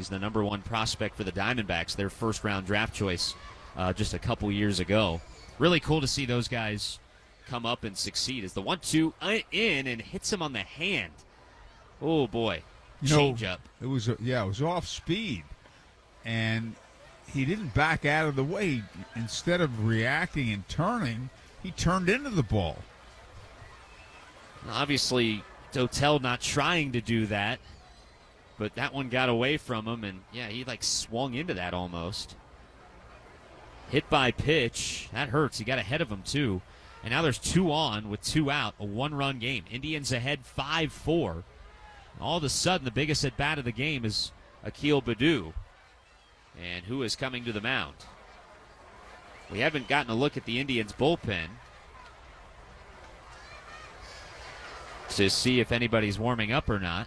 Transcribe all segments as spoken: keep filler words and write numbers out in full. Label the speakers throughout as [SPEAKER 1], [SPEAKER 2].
[SPEAKER 1] He's the number one prospect for the Diamondbacks, their first-round draft choice uh, just a couple years ago. Really cool to see those guys come up and succeed. As the one two in and hits him on the hand. Oh, boy. Change
[SPEAKER 2] you know,
[SPEAKER 1] up.
[SPEAKER 2] It was, yeah, it was off speed. And he didn't back out of the way. Instead of reacting and turning, he turned into the ball.
[SPEAKER 1] Obviously, Dotel not trying to do that, but that one got away from him, and, yeah, he, like, swung into that almost. Hit by pitch. That hurts. He got ahead of him, too. And now there's two on with two out, a one-run game. Indians ahead five four. All of a sudden, the biggest at-bat of the game is Akil Baddoo. And who is coming to the mound? We haven't gotten a look at the Indians' bullpen to see if anybody's warming up or not.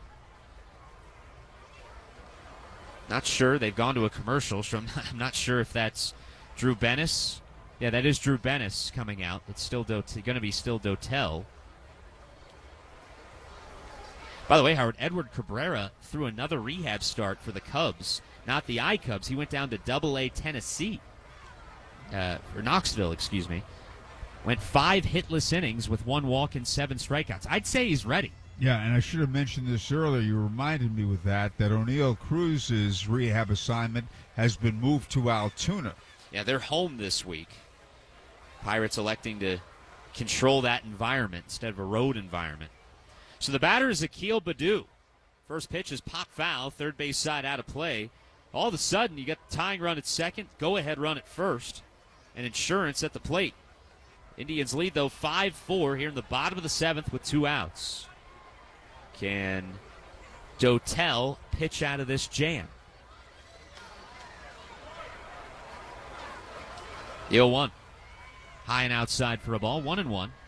[SPEAKER 1] Not sure. They've gone to a commercial, so I'm not, I'm not sure if that's Drew Bennis. Yeah, that is Drew Bennis coming out. It's still going to be still Dotel. By the way, Howard, Edward Cabrera threw another rehab start for the Cubs. Not the I-Cubs. He went down to Double A Tennessee. Uh, or Knoxville, excuse me. Went five hitless innings with one walk and seven strikeouts. I'd say he's ready.
[SPEAKER 2] Yeah, and I should have mentioned this earlier. You reminded me with that, that O'Neill Cruz's rehab assignment has been moved to Altoona.
[SPEAKER 1] Yeah, they're home this week. Pirates electing to control that environment instead of a road environment. So the batter is Akil Baddoo. First pitch is pop foul, third base side out of play. All of a sudden, you got the tying run at second, go-ahead run at first, and insurance at the plate. Indians lead, though, five four here in the bottom of the seventh with two outs. Can Dotel pitch out of this jam? The oh one. High and outside for a ball, one and one.